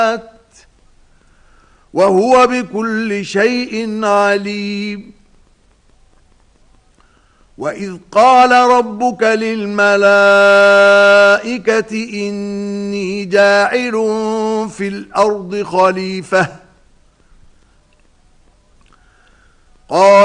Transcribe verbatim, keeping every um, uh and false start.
وهو بكل شيء عليم. وإذ قال ربك للملائكة إني جاعل في الأرض خليفة قال